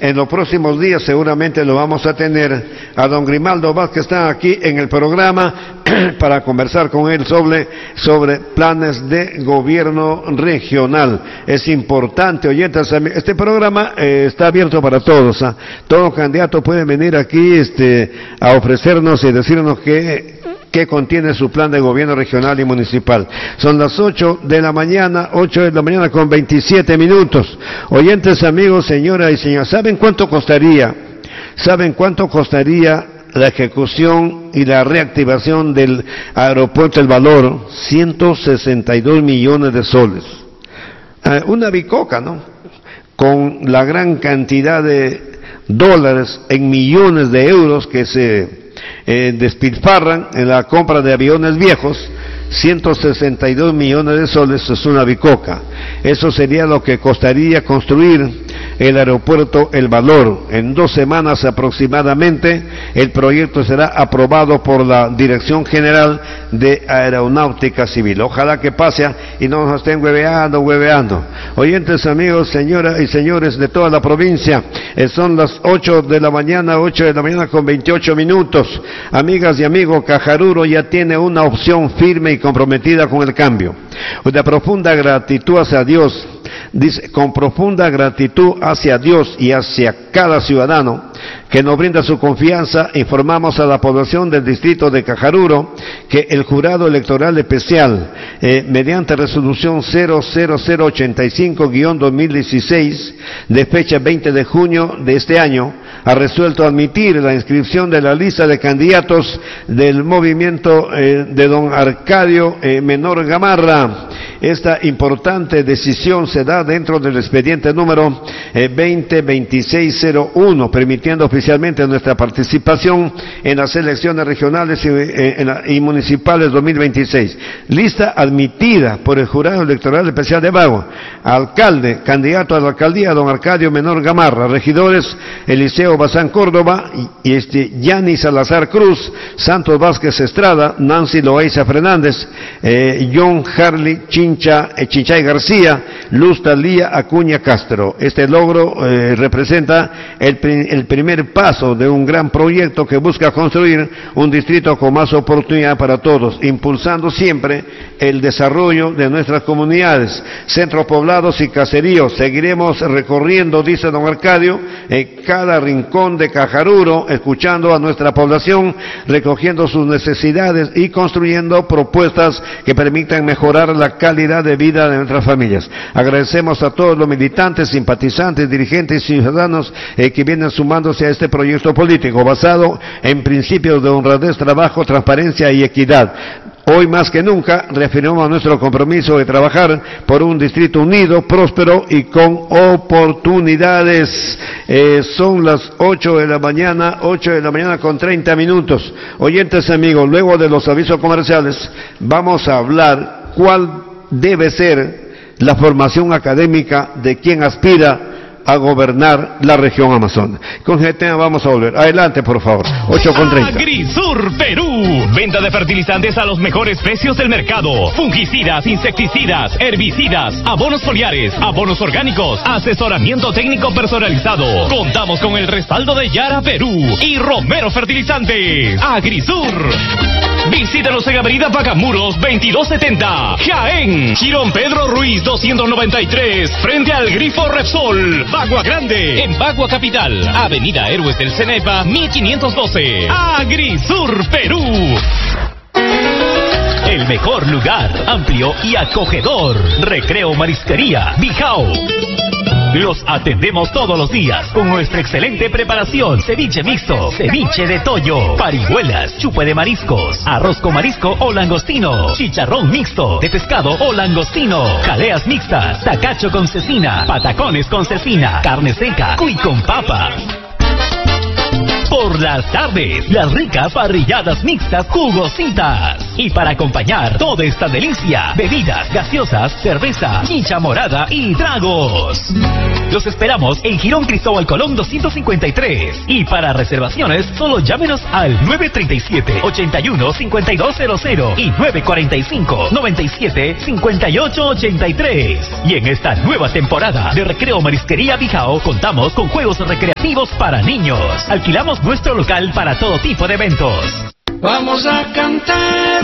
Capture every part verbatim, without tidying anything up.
en los próximos días seguramente lo vamos a tener a don Grimaldo Vázquez, que está aquí en el programa para conversar con él sobre, sobre planes de gobierno regional. Es importante, oyentes, este programa eh, está abierto para todos, ¿eh? Todo candidato puede venir aquí este, a ofrecernos y decirnos que que contiene su plan de gobierno regional y municipal. Son las ocho de la mañana, ocho de la mañana con veintisiete minutos. Oyentes, amigos, señoras y señores, ¿saben cuánto costaría? ¿Saben cuánto costaría la ejecución y la reactivación del aeropuerto El Valor? ciento sesenta y dos millones de soles. Eh, una bicoca, ¿no? Con la gran cantidad de dólares en millones de euros que se Eh, despilfarran en la compra de aviones viejos. Ciento sesenta y dos millones de soles es una bicoca. Eso sería lo que costaría construir el aeropuerto El Valor. En dos semanas aproximadamente el proyecto será aprobado por la Dirección General de Aeronáutica Civil. Ojalá que pase y no nos estén hueveando, hueveando. Oyentes, amigos, señoras y señores de toda la provincia, eh, son las ocho de la mañana, ocho de la mañana con veintiocho minutos. Amigas y amigos, Cajaruro ya tiene una opción firme y comprometida con el cambio. De profunda gratitud hacia Dios, dice, con profunda gratitud hacia Dios y hacia cada ciudadano que nos brinda su confianza, informamos a la población del distrito de Cajaruro que el Jurado Electoral Especial, eh, mediante resolución cero cero cero ochenta y cinco guión dos mil dieciséis, de fecha veinte de junio de este año, ha resuelto admitir la inscripción de la lista de candidatos del movimiento eh, de don Arcadio eh, Menor Gamarra. Esta importante decisión se da dentro del expediente número eh, veinte veintiséis cero uno, permitiendo oficialmente nuestra participación en las elecciones regionales y, eh, en la, y municipales dos mil veintiséis. Lista admitida por el Jurado Electoral Especial de Bagua. Alcalde, candidato a la alcaldía, don Arcadio Menor Gamarra. Regidores, Eliseo Bazán Córdoba y, y este Yanni Salazar Cruz, Santos Vázquez Estrada, Nancy Loaiza Fernández, eh, John Harley Chincha, eh, Chinchay García, Luz Talía Acuña Castro. Este logro eh, representa el, el primer paso de un gran proyecto que busca construir un distrito con más oportunidad para todos, impulsando siempre el desarrollo de nuestras comunidades, centros poblados y caseríos. Seguiremos recorriendo, dice don Arcadio, en cada rincón de Cajaruro, escuchando a nuestra población, recogiendo sus necesidades y construyendo propuestas que permitan mejorar la calidad de vida de nuestras familias. Agradecemos a todos los militantes, simpatizantes, dirigentes y ciudadanos eh, que vienen sumándose a este proyecto político basado en principios de honradez, trabajo, transparencia y equidad. Hoy más que nunca reafirmamos nuestro compromiso de trabajar por un distrito unido, próspero y con oportunidades. Eh, son las ocho de la mañana, ocho de la mañana con treinta minutos. Oyentes, amigos, luego de los avisos comerciales vamos a hablar cuál debe ser la formación académica de quien aspira a gobernar la región Amazonas. Con este tema vamos a volver. Adelante, por favor. ocho con treinta. Agrisur Perú. Venta de fertilizantes a los mejores precios del mercado. Fungicidas, insecticidas, herbicidas, abonos foliares, abonos orgánicos, asesoramiento técnico personalizado. Contamos con el respaldo de Yara Perú y Romero Fertilizantes. Agrisur. Visítanos en Avenida Pacamuros veintidós setenta, Jaén. Girón Pedro Ruiz doscientos noventa y tres, frente al Grifo Repsol, Bagua Grande. En Bagua Capital, Avenida Héroes del Cenepa mil quinientos doce. Agrisur Perú. El mejor lugar, amplio y acogedor. Recreo Marisquería Bijao. Los atendemos todos los días con nuestra excelente preparación. Ceviche mixto, ceviche de toyo, parihuelas, chupe de mariscos, arroz con marisco o langostino, chicharrón mixto de pescado o langostino, jaleas mixtas, tacacho con cecina, patacones con cecina, carne seca, cuy con papa. por las tardes, las ricas parrilladas mixtas jugositas. Y para acompañar toda esta delicia, bebidas gaseosas, cerveza, chicha morada y tragos. Los esperamos en Girón Cristóbal Colón doscientos cincuenta y tres. Y para reservaciones, solo llámenos al nueve tres siete, ocho uno, cinco dos cero cero y nueve cuatro cinco, noventa y siete, cincuenta y ocho ochenta y tres. Y en esta nueva temporada de Recreo Marisquería Bijao, contamos con juegos recreativos para niños. Alquilamos nuestro local para todo tipo de eventos. Vamos a cantar.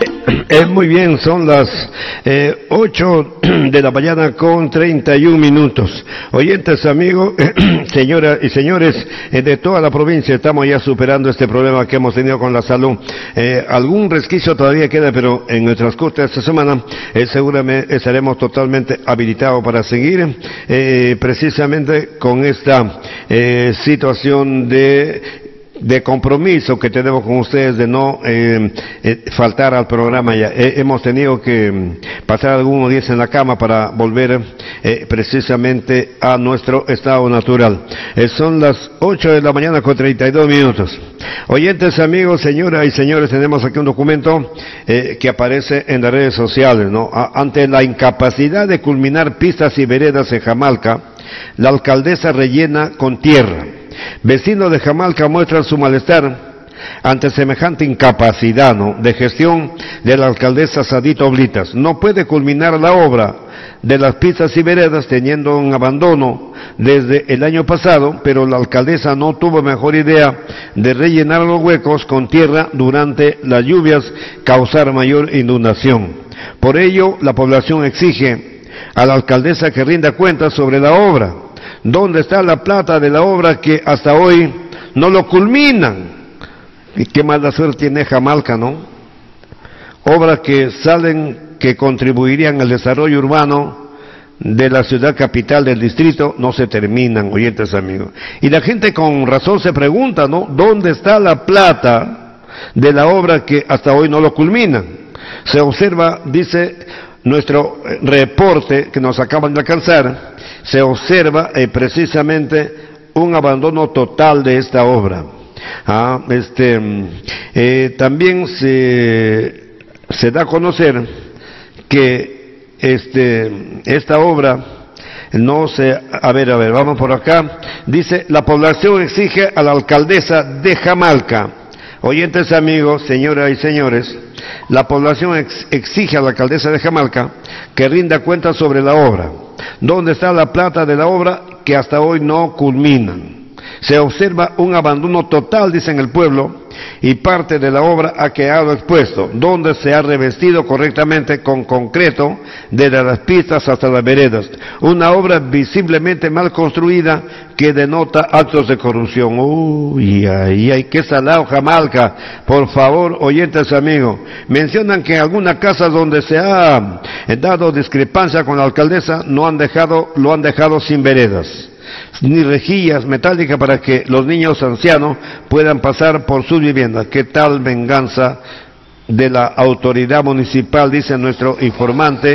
Eh, muy bien, son las eh, ocho de la mañana con treinta y un minutos. Oyentes, amigos, señoras y señores eh, de toda la provincia, estamos ya superando este problema que hemos tenido con la salud. Eh, algún resquicio todavía queda, pero en el transcurso de esta semana eh, seguramente estaremos totalmente habilitados para seguir eh, precisamente con esta eh, situación de... de compromiso que tenemos con ustedes de no eh, eh, faltar al programa ya. Eh, hemos tenido que pasar algunos días en la cama para volver eh, precisamente a nuestro estado natural. Eh, son las ocho de la mañana con treinta y dos minutos. Oyentes, amigos, señoras y señores, tenemos aquí un documento eh, que aparece en las redes sociales, ¿no? A, ante la incapacidad de culminar pistas y veredas en Jamalca, la alcaldesa rellena con tierra. Vecinos de Jamalca muestran su malestar ante semejante incapacidad, ¿no?, de gestión de la alcaldesa Sadito Oblitas. No puede culminar la obra de las pistas y veredas teniendo un abandono desde el año pasado, pero la alcaldesa no tuvo mejor idea de rellenar los huecos con tierra durante las lluvias, causar mayor inundación. Por ello, la población exige a la alcaldesa que rinda cuentas sobre la obra. ¿Dónde está la plata de la obra que hasta hoy no lo culminan? Y qué mala suerte tiene Jamalca, ¿no? Obras que salen, que contribuirían al desarrollo urbano de la ciudad capital del distrito, no se terminan, oyentes amigos. Y la gente con razón se pregunta, ¿no?, ¿dónde está la plata de la obra que hasta hoy no lo culminan? Se observa, dice nuestro reporte que nos acaban de alcanzar, se observa eh, precisamente un abandono total de esta obra. Ah, este, eh, también se, se da a conocer que este, esta obra no se... A ver, a ver, vamos por acá. Dice, la población exige a la alcaldesa de Jamalca. Oyentes amigos, señoras y señores, la población ex, exige a la alcaldesa de Jamalca que rinda cuentas sobre la obra. ¿Dónde está la plata de la obra que hasta hoy no culminan? Se observa un abandono total, dicen el pueblo, y parte de la obra ha quedado expuesto, donde se ha revestido correctamente con concreto desde las pistas hasta las veredas. Una obra visiblemente mal construida que denota actos de corrupción. Uy, ay, ay, qué salado Jamalca. Por favor, oyentes amigos, mencionan que en algunas casas donde se ha dado discrepancia con la alcaldesa no han dejado, lo han dejado sin veredas ni rejillas metálicas para que los niños ancianos puedan pasar por su vivienda. ¿Qué tal venganza de la autoridad municipal?, dice nuestro informante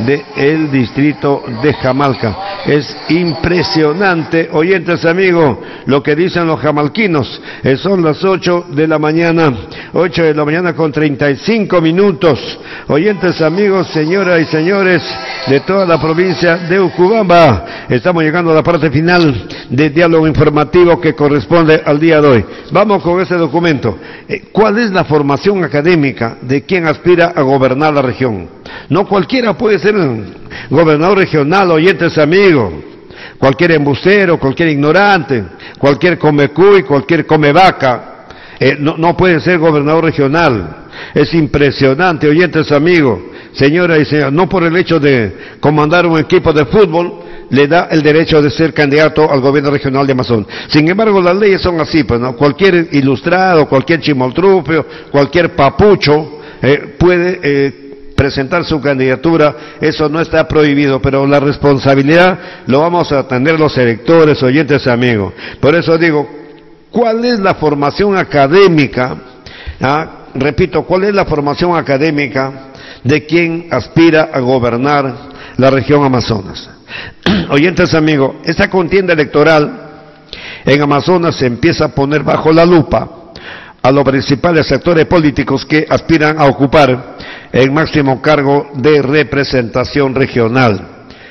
del distrito de Jamalca. Es impresionante, oyentes amigos, lo que dicen los jamalquinos. Eh, son las ocho de la mañana, ocho de la mañana con treinta y cinco minutos. Oyentes amigos, señoras y señores de toda la provincia de Ucubamba, estamos llegando a la parte final del diálogo informativo que corresponde al día de hoy. Vamos con este documento. Eh, ¿Cuál es la formación académica de quien aspira a gobernar la región? No cualquiera puede ser gobernador regional, oyentes amigos. Cualquier embustero, cualquier ignorante, cualquier comecuy, cualquier comevaca, eh, no, no puede ser gobernador regional. Es impresionante, oyentes amigos, señoras y señores, no por el hecho de comandar un equipo de fútbol le da el derecho de ser candidato al gobierno regional de Amazon. Sin embargo, las leyes son así, pues, ¿no? Cualquier ilustrado, cualquier chimoltrufio, cualquier papucho eh, puede eh, presentar su candidatura. Eso no está prohibido, pero la responsabilidad lo vamos a tener los electores, oyentes amigos. Por eso digo, ¿cuál es la formación académica? ¿Ah? Repito, ¿cuál es la formación académica de quien aspira a gobernar la región Amazonas? Oyentes amigos, esta contienda electoral En Amazonas se empieza a poner bajo la lupa a los principales sectores políticos que aspiran a ocupar el máximo cargo de representación regional.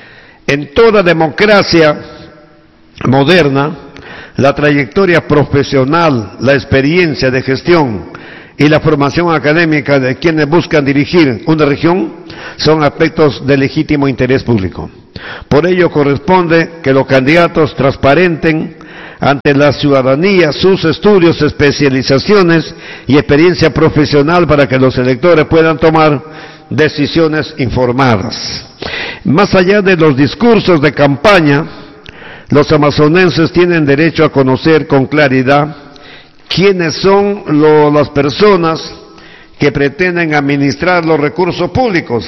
En toda democracia moderna, la trayectoria profesional, la experiencia de gestión y la formación académica de quienes buscan dirigir una región son aspectos de legítimo interés público. Por ello corresponde que los candidatos transparenten ante la ciudadanía sus estudios, especializaciones y experiencia profesional para que los electores puedan tomar decisiones informadas. Más allá de los discursos de campaña, los amazonenses tienen derecho a conocer con claridad quiénes son lo, las personas que pretenden administrar los recursos públicos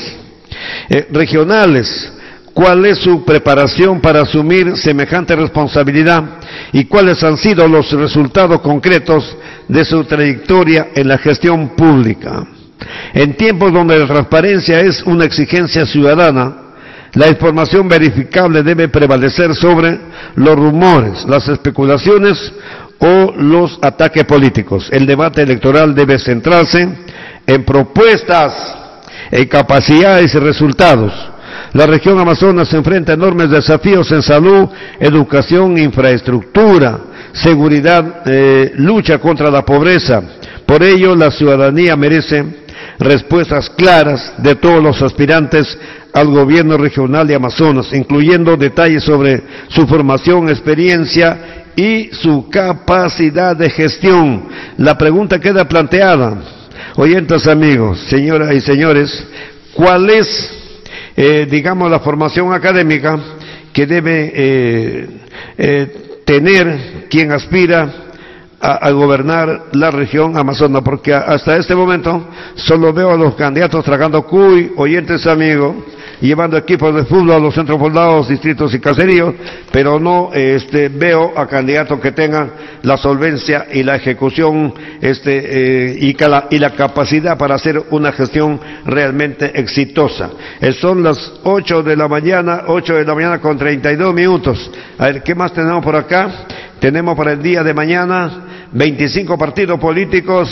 eh, regionales, cuál es su preparación para asumir semejante responsabilidad y cuáles han sido los resultados concretos de su trayectoria en la gestión pública. En tiempos donde la transparencia es una exigencia ciudadana, la información verificable debe prevalecer sobre los rumores, las especulaciones o los ataques políticos. El debate electoral debe centrarse en propuestas, en capacidades y resultados. La región Amazonas se enfrenta a enormes desafíos en salud, educación, infraestructura, seguridad, eh, lucha contra la pobreza. Por ello, la ciudadanía merece respuestas claras de todos los aspirantes al gobierno regional de Amazonas, incluyendo detalles sobre su formación, experiencia y su capacidad de gestión. La pregunta queda planteada, oyentes amigos, señoras y señores, ¿cuál es, eh, digamos, la formación académica que debe eh, eh, tener quien aspira A, a gobernar la región Amazonas? Porque hasta este momento solo veo a los candidatos tragando cuy, oyentes amigos, llevando equipos de fútbol a los centros poblados, distritos y caseríos, pero no este, veo a candidatos que tengan la solvencia y la ejecución este, eh, y, la, y la capacidad para hacer una gestión realmente exitosa. Eh, son las ocho de la mañana, ocho de la mañana con treinta y dos minutos. A ver, ¿qué más tenemos por acá? Tenemos para el día de mañana veinticinco partidos políticos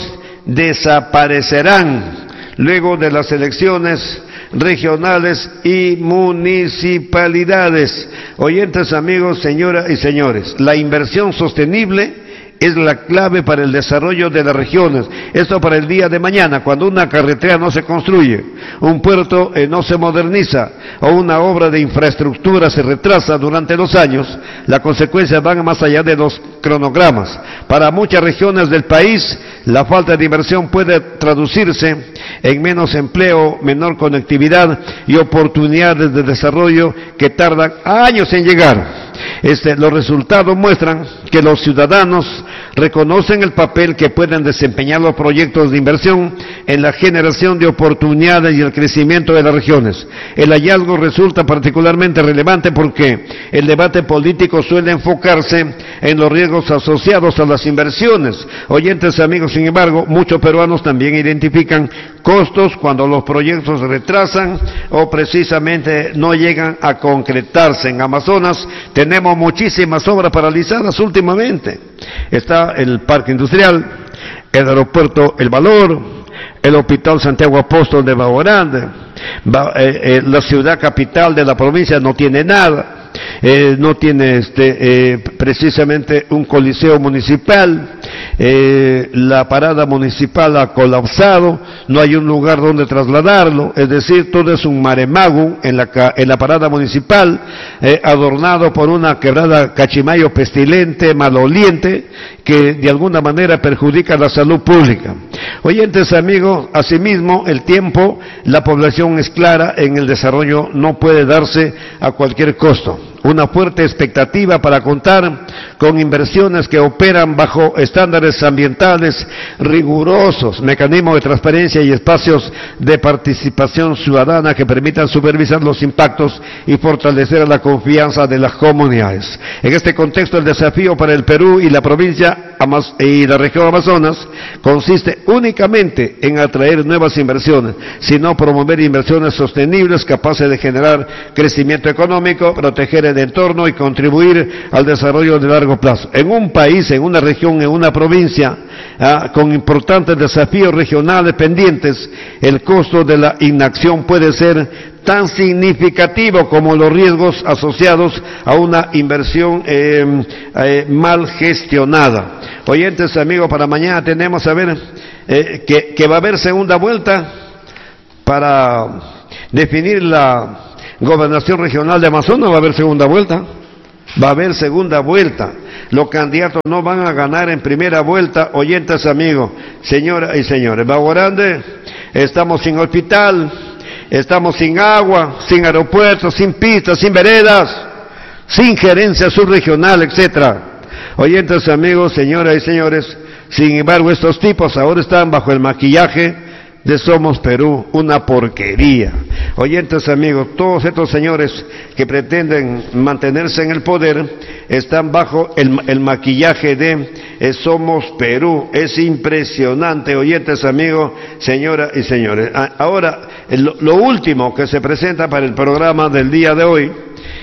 desaparecerán luego de las elecciones regionales y municipalidades. Oyentes amigos, señoras y señores, la inversión sostenible es la clave para el desarrollo de las regiones. Esto para el día de mañana, cuando una carretera no se construye, un puerto eh, no se moderniza o una obra de infraestructura se retrasa durante dos años, las consecuencias van más allá de los cronogramas. Para muchas regiones del país, la falta de inversión puede traducirse en menos empleo, menor conectividad y oportunidades de desarrollo que tardan años en llegar. Este, los resultados muestran que los ciudadanos reconocen el papel que pueden desempeñar los proyectos de inversión en la generación de oportunidades y el crecimiento de las regiones. El hallazgo resulta particularmente relevante porque el debate político suele enfocarse en los riesgos asociados a las inversiones. Oyentes amigos, sin embargo, muchos peruanos también identifican costos cuando los proyectos se retrasan o precisamente no llegan a concretarse. En Amazonas tenemos muchísimas obras paralizadas últimamente. Está el Parque Industrial, el Aeropuerto El Valor, el Hospital Santiago Apóstol de Baorán, eh, eh, la ciudad capital de la provincia no tiene nada. Eh, no tiene este, eh, precisamente un coliseo municipal, eh, la parada municipal ha colapsado, no hay un lugar donde trasladarlo, es decir, todo es un maremago en la, en la parada municipal, eh, adornado por una quebrada Cachimayo pestilente, maloliente, que de alguna manera perjudica la salud pública. Oyentes amigos, asimismo, el tiempo, la población es clara en el desarrollo, no puede darse a cualquier costo. Una fuerte expectativa para contar con inversiones que operan bajo estándares ambientales rigurosos, mecanismos de transparencia y espacios de participación ciudadana que permitan supervisar los impactos y fortalecer la confianza de las comunidades. En este contexto, el desafío para el Perú y la provincia y la región Amazonas consiste únicamente en atraer nuevas inversiones, sino promover inversiones sostenibles capaces de generar crecimiento económico, proteger el entorno y contribuir al desarrollo de largo plazo. En un país, en una región, en una provincia, ah, con importantes desafíos regionales pendientes, el costo de la inacción puede ser tan significativo como los riesgos asociados a una inversión eh, eh, mal gestionada. Oyentes, amigos, para mañana tenemos a ver eh, que, que va a haber segunda vuelta para definir la gobernación regional de Amazonas. Va a haber segunda vuelta. Va a haber segunda vuelta. Los candidatos no van a ganar en primera vuelta, oyentes, amigos, señoras y señores. Bajo Grande, estamos sin hospital, estamos sin agua, sin aeropuertos, sin pistas, sin veredas, sin gerencia subregional, etcétera. Oyentes, amigos, señoras y señores, sin embargo, estos tipos ahora están bajo el maquillaje de Somos Perú, una porquería. Oyentes, amigos, todos estos señores que pretenden mantenerse en el poder están bajo el, el maquillaje de eh, Somos Perú. Es impresionante, oyentes, amigos, señoras y señores. Ahora, lo, lo último que se presenta para el programa del día de hoy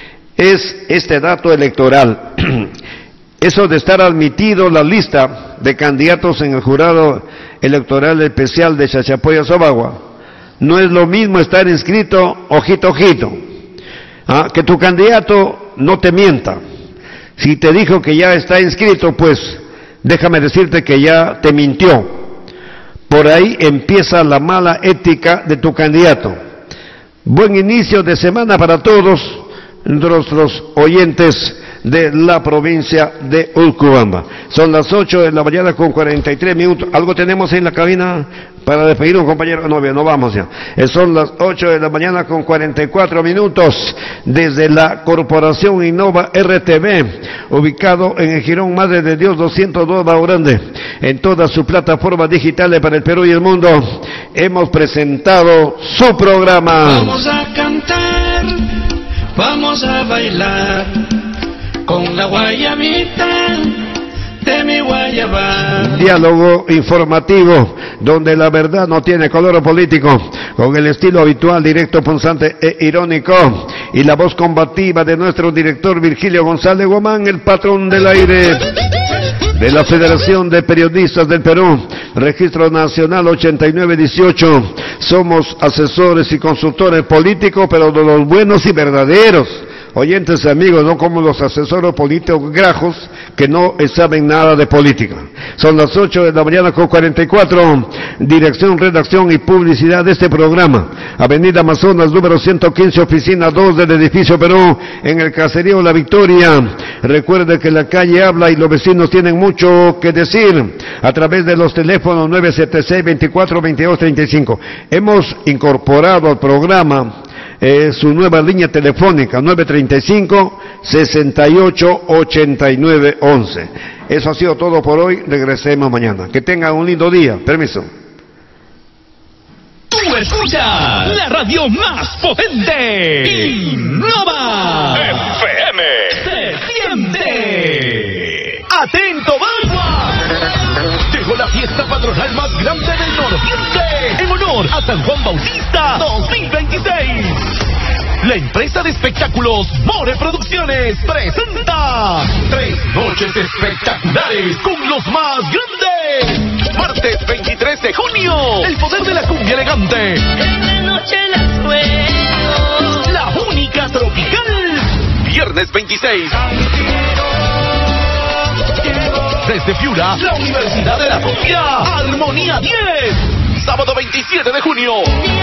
es este dato electoral. Eso de estar admitido la lista de candidatos en el jurado electoral especial de Chachapoyas Sobagua, no es lo mismo estar inscrito ojito ojito. ¿Ah? Que tu candidato no te mienta. Si te dijo que ya está inscrito, pues déjame decirte que ya te mintió. Por ahí empieza la mala ética de tu candidato. Buen inicio de semana para todos nuestros oyentes de la provincia de Urubamba. Son las ocho de la mañana con cuarenta y tres minutos. ¿Algo tenemos en la cabina para despedir a un compañero? No, no vamos ya. Son las ocho de la mañana con cuarenta y cuatro minutos desde la Corporación Innova R T V, ubicado en el Jirón Madre de Dios doscientos dos Bajo Grande, en todas sus plataformas digitales para el Perú y el mundo. Hemos presentado su programa. Vamos a cantar, vamos a bailar con la guayabita de mi guayaba. Diálogo informativo, donde la verdad no tiene color político, con el estilo habitual, directo, punzante e irónico, y la voz combativa de nuestro director Virgilio González Guamán, el patrón del aire de la Federación de Periodistas del Perú, Registro Nacional ochenta y nueve dieciocho. Somos asesores y consultores políticos, pero de los buenos y verdaderos. Oyentes, amigos, no como los asesores políticos grajos que no saben nada de política. Son las ocho de la mañana con cuarenta y cuatro. Dirección, redacción y publicidad de este programa. Avenida Amazonas, número ciento quince, oficina dos del edificio Perú, en el caserío La Victoria. Recuerde que la calle habla y los vecinos tienen mucho que decir a través de los teléfonos nueve siete seis, veinticuatro, veintidós, treinta y cinco. Hemos incorporado al programa Eh, su nueva línea telefónica, nueve treinta y cinco, sesenta y ocho, ochenta y nueve, once. Eso ha sido todo por hoy. Regresemos mañana. Que tengan un lindo día. Permiso. Tú escuchas la radio más potente, Innova F M. Se siente. Atento, Bagua. Llegó la fiesta patronal más grande del nororiente, en honor a San Juan Bautista dos mil veintiséis. La empresa de espectáculos More Producciones presenta tres noches espectaculares con los más grandes. Martes veintitrés de junio, el poder de la cumbia elegante. Esta noche la sueño. La única tropical. Viernes veintiséis. Desde Piura, la Universidad de la Cumbia, Armonía diez. Sábado veintisiete de junio.